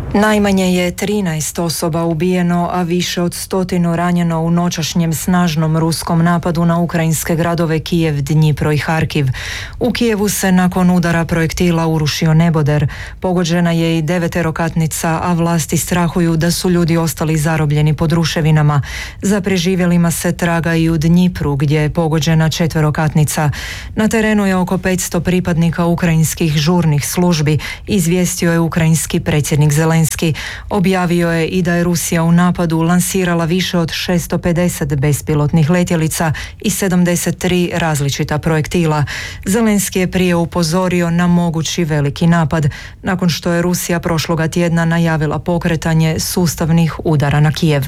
Najmanje je 13 osoba ubijeno, a više od 100 ranjeno u noćašnjem snažnom ruskom napadu na ukrajinske gradove Kijev, Dnjipro i Harkiv. U Kijevu se nakon udara projektila urušio neboder. Pogođena je i 9-katnica, a vlasti strahuju da su ljudi ostali zarobljeni pod ruševinama. Za preživjelima se traga i u Dnjipru, gdje je pogođena 4-katnica. Na terenu je oko 500 pripadnika ukrajinskih žurnih službi, izvijestio je ukrajinski predsjednik Zelenski. Objavio je i da je Rusija u napadu lansirala više od 650 bespilotnih letjelica i 73 različita projektila. Zelenski je prije upozorio na mogući veliki napad, nakon što je Rusija prošloga tjedna najavila pokretanje sustavnih udara na Kijev.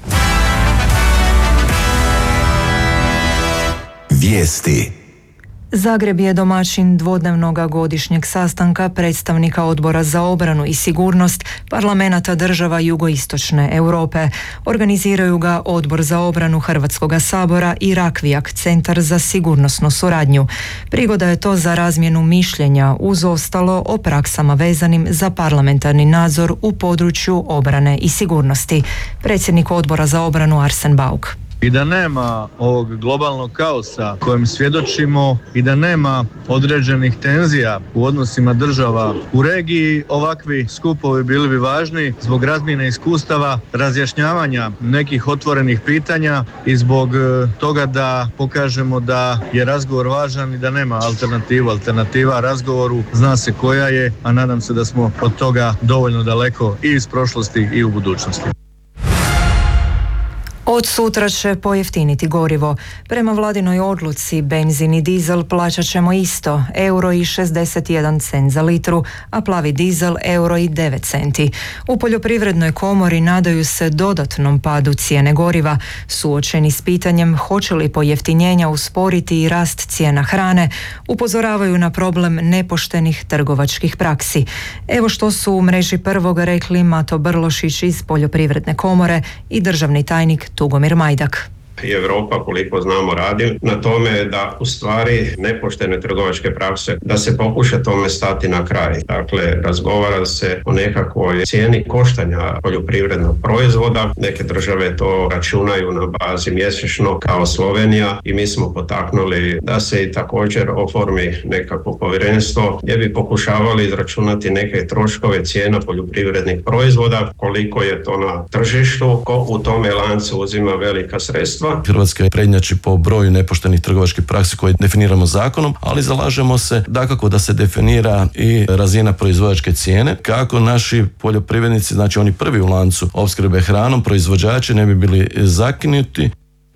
Vijesti. Zagreb je domaćin dvodnevnog godišnjeg sastanka predstavnika Odbora za obranu i sigurnost parlamenata država jugoistočne Europe. Organiziraju ga Odbor za obranu Hrvatskog sabora i Rakvijak, Centar za sigurnosnu suradnju. Prigoda je to za razmjenu mišljenja uz ostalo o praksama vezanim za parlamentarni nadzor u području obrane i sigurnosti. Predsjednik Odbora za obranu Arsen Bauk. I da nema ovog globalnog kaosa kojem svjedočimo i da nema određenih tenzija u odnosima država u regiji, ovakvi skupovi bili bi važni zbog razmjene iskustava, razjašnjavanja nekih otvorenih pitanja i zbog toga da pokažemo da je razgovor važan i da nema alternativu. Alternativa razgovoru zna se koja je, a nadam se da smo od toga dovoljno daleko i iz prošlosti i u budućnosti. Od sutra će pojeftiniti gorivo. Prema vladinoj odluci benzin i dizel plaćat ćemo isto, €1,61 za litru, a plavi dizel €1,09. U Poljoprivrednoj komori nadaju se dodatnom padu cijene goriva. Suočeni s pitanjem hoće li pojeftinjenja usporiti i rast cijena hrane, upozoravaju na problem nepoštenih trgovačkih praksi. Evo što su u mreži Prvog rekli Mato Brlošić iz Poljoprivredne komore i državni tajnik Tugomir Majdak. I Europa, koliko znamo, radi na tome da u stvari nepoštene trgovačke prakse, da se pokuša tome stati na kraj. Dakle, razgovara se o nekakvoj cijeni koštanja poljoprivrednog proizvoda. Neke države to računaju na bazi mjesečno kao Slovenija i mi smo potaknuli da se i također oformi nekakvo povjerenstvo gdje bi pokušavali izračunati neke troškove cijena poljoprivrednih proizvoda, koliko je to na tržištu, ko u tome lancu uzima velika sredstva. Hrvatska je prednjači po broju nepoštenih trgovačkih praksi koje definiramo zakonom, ali zalažemo se dakako da se definira i razina proizvođačke cijene kako naši poljoprivrednici, znači oni prvi u lancu opskrbe hranom, proizvođači ne bi bili zakinuti.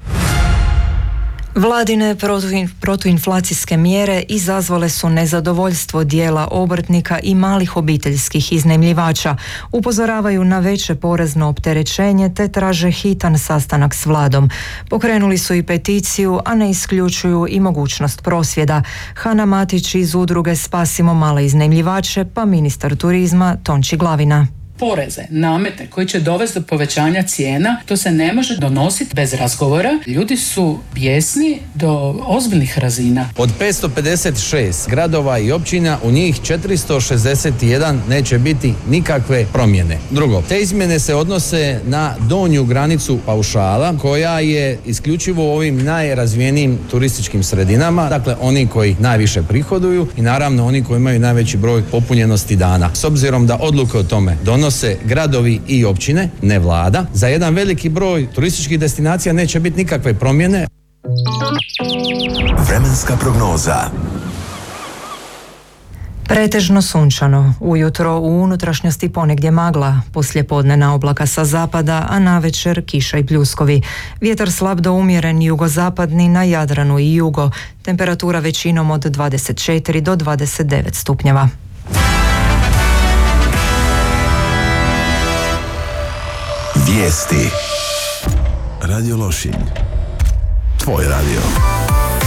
Vladine protuinflacijske mjere izazvale su nezadovoljstvo dijela obrtnika i malih obiteljskih iznajmljivača. Upozoravaju na veće porezno opterećenje te traže hitan sastanak s vladom. Pokrenuli su i peticiju, a ne isključuju i mogućnost prosvjeda. Hana Matić iz udruge Spasimo male iznajmljivače, pa ministar turizma Tonči Glavina. Poreze, namete koji će dovesti do povećanja cijena, to se ne može donositi bez razgovora. Ljudi su bijesni do ozbiljnih razina. Od 556 gradova i općina u njih 461 neće biti nikakve promjene. Drugo, te izmjene se odnose na donju granicu paušala koja je isključivo u ovim najrazvijenijim turističkim sredinama, dakle oni koji najviše prihoduju i naravno oni koji imaju najveći broj popunjenosti dana. S obzirom da odluke o tome donose gradovi i općine, ne vlada, za jedan veliki broj turističkih destinacija neće biti nikakve promjene. Vremenska prognoza. Pretežno sunčano, ujutro u unutrašnjosti ponegdje magla, poslijepodnevna oblaka sa zapada, a navečer kiša i pljuskovi. Vjetar slab do umjeren jugozapadni na Jadranu i jugo, temperatura većinom od 24 do 29 stupnjeva. Vijesti. Radio Lošinj. Tvoj radio.